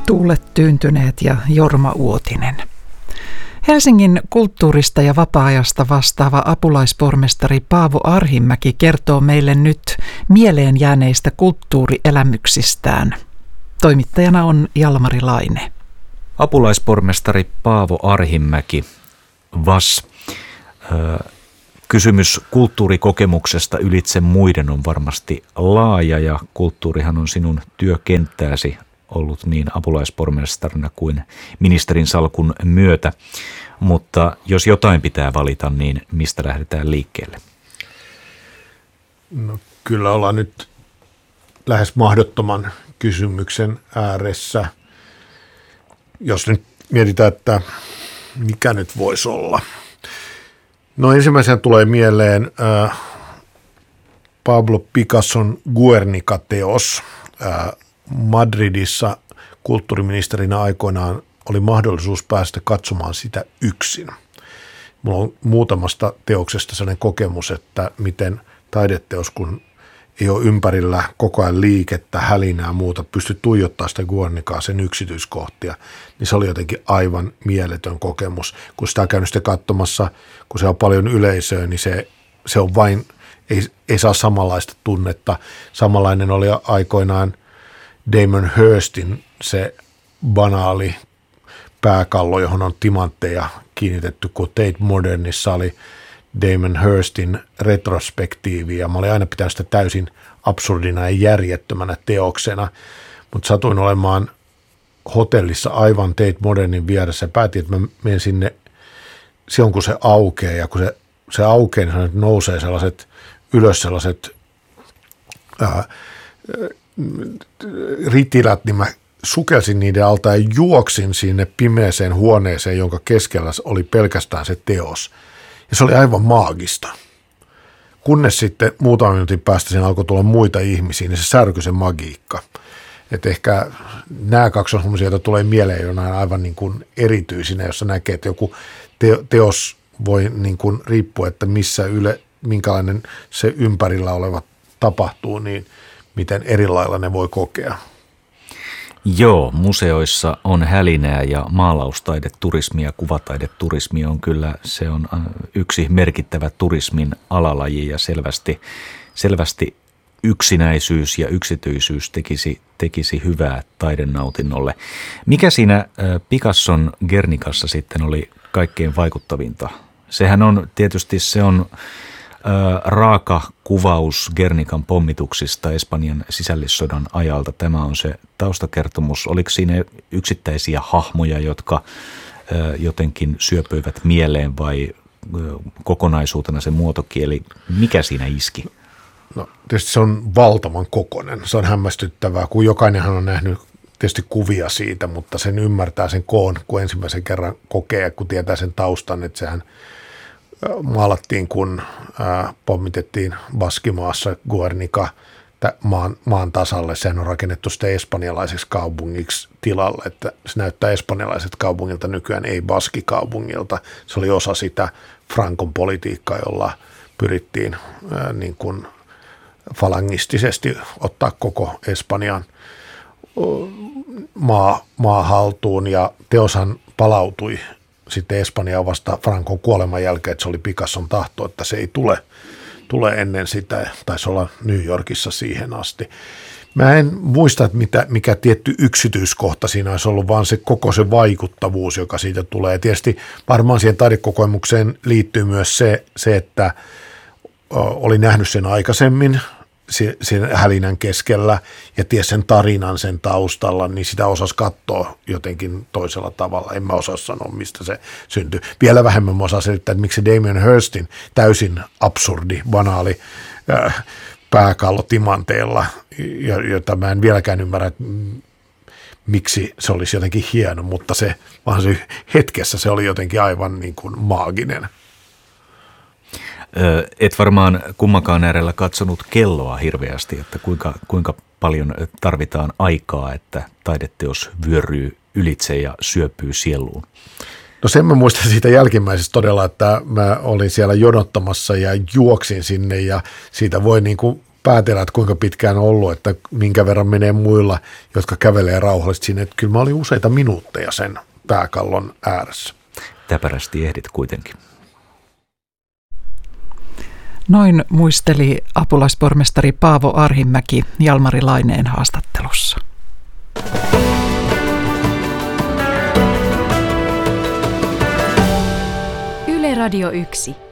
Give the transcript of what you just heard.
Tuulet Tyyntyneet ja Jorma Uotinen. Helsingin kulttuurista ja vapaa-ajasta vastaava apulaispormestari Paavo Arhimäki kertoo meille nyt mieleen jääneistä kulttuurielämyksistään. Toimittajana on Jalmari Laine. Apulaispormestari Paavo Arhimäki, VAS. Kysymys kulttuurikokemuksesta ylitse muiden on varmasti laaja ja kulttuurihan on sinun työkenttääsi ollut niin apulaispormestarina kuin ministerin salkun myötä. Mutta jos jotain pitää valita, niin mistä lähdetään liikkeelle? No, kyllä ollaan nyt lähes mahdottoman kysymyksen ääressä. Jos nyt mietitään, että mikä nyt voisi olla. No ensimmäisenä tulee mieleen Pablo Picasson Guernica-teos. Madridissa kulttuuriministerinä aikoinaan oli mahdollisuus päästä katsomaan sitä yksin. Mulla on muutamasta teoksesta sellainen kokemus, että miten taideteos, kun ei ole ympärillä koko ajan liikettä, hälinää ja muuta, pysty tuijottaa sitä Guernicaa, sen yksityiskohtia, niin se oli jotenkin aivan mieletön kokemus. Kun sitä on käynyt sitten katsomassa, kun se on paljon yleisöä, niin se on vain, ei saa samanlaista tunnetta. Samanlainen oli aikoinaan Damon Hirstin se banaali pääkallo, johon on timantteja kiinnitetty, kun Tate Modernissa oli Damon Hirstin retrospektiivi, ja mä olin aina pitänyt sitä täysin absurdina ja järjettömänä teoksena, mutta satuin olemaan hotellissa aivan Tate Modernin vieressä ja päätin, että mä menen sinne silloin, kun se aukeaa, ja kun se aukeaa, niin nousee sellaiset ritilät, niin mä sukelsin niiden alta ja juoksin sinne pimeäseen huoneeseen, jonka keskellä oli pelkästään se teos. Ja se oli aivan maagista. Kunnes sitten muutaman minuutin päästä siinä alkoi tulla muita ihmisiä, niin se särkyi se magiikka. Että ehkä nämä kaksi on sellaisia, joita tulee mieleen jonain aivan niin kuin erityisinä, jossa näkee, että joku teos voi niin kuin riippua, että minkälainen se ympärillä oleva tapahtuu, niin miten erilailla ne voi kokea. Joo, museoissa on hälinää ja maalaustaide-turismi ja kuvataideturismi on kyllä, se on yksi merkittävä turismin alalaji ja selvästi yksinäisyys ja yksityisyys tekisi hyvää taidenautinnolle. Mikä siinä Picasson Guernicassa sitten oli kaikkein vaikuttavinta? Sehän on tietysti raaka kuvaus Guernican pommituksista Espanjan sisällissodan ajalta. Tämä on se taustakertomus. Oliko siinä yksittäisiä hahmoja, jotka jotenkin syöpyivät mieleen vai kokonaisuutena se muotokieli? Mikä siinä iski? No tietysti se on valtavan kokoinen. Se on hämmästyttävää, kun jokainenhan on nähnyt tietysti kuvia siitä, mutta sen ymmärtää sen koon, kun ensimmäisen kerran kokee, kun tietää sen taustan, että sehän maalattiin, kun pommitettiin Baskimaassa Guernica maan tasalle. Sehän on rakennettu sitten espanjalaiseksi kaupungiksi tilalle, että se näyttää espanjalaiset kaupungilta nykyään, ei baskikaupungilta. Se oli osa sitä Francon politiikkaa, jolla pyrittiin niin kuin falangistisesti ottaa koko Espanjan maa haltuun, ja teoshan palautui sitten Espanjaan vasta Francon kuoleman jälkeen, että se oli Picasson tahto, että se ei tule ennen sitä, taisi olla New Yorkissa siihen asti. Mä en muista, että mikä tietty yksityiskohta siinä olisi ollut, vaan se koko se vaikuttavuus, joka siitä tulee. Ja tietysti varmaan siihen taidekokemukseen liittyy myös se, että oli nähnyt sen aikaisemmin, sen hälinän keskellä ja ties sen tarinan sen taustalla, niin sitä osasi katsoa jotenkin toisella tavalla. En mä osaa sanoa, mistä se syntyi. Vielä vähemmän mä osaan selittää, että miksi Damon Hirstin täysin absurdi, banaali pääkallo timanteella, jota mä en vieläkään ymmärrä, että miksi se olisi jotenkin hieno, mutta se hetkessä se oli jotenkin aivan niin kuin maaginen. Et varmaan kummankaan äärellä katsonut kelloa hirveästi, että kuinka paljon tarvitaan aikaa, että taideteos vyöryy ylitse ja syöpyy sieluun. No sen mä muistan siitä jälkimmäisestä todella, että mä olin siellä jonottamassa ja juoksin sinne, ja siitä voi niin kuin päätellä, että kuinka pitkään on ollut, että minkä verran menee muilla, jotka kävelee rauhallisesti sinne. Että kyllä mä olin useita minuutteja sen pääkallon ääressä. Täpärästi ehdit kuitenkin. Noin muisteli apulaispormestari Paavo Arhimäki Jalmari Laineen haastattelussa. Yle Radio 1.